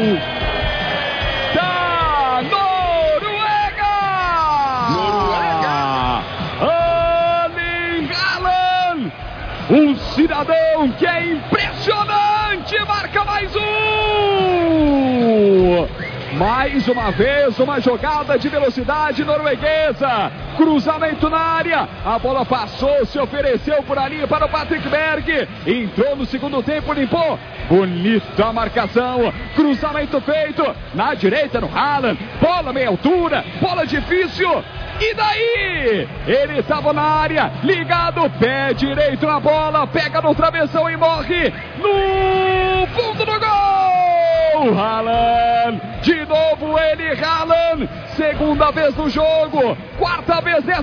da Noruega! Erling Haaland, um cidadão que é impressionante, marca mais um! Mais uma vez, uma jogada de velocidade norueguesa. Cruzamento na área. A bola passou, se ofereceu por ali para o Patrick Berg. Entrou no segundo tempo, limpou. Bonita a marcação. Cruzamento feito na direita no Haaland. Bola meia altura, bola difícil. E daí? Ele estava na área, ligado, pé direito na bola, pega no travessão e morre no fundo do gol! Haaland, de novo ele, Haaland, segunda vez no jogo, quarta vez dessa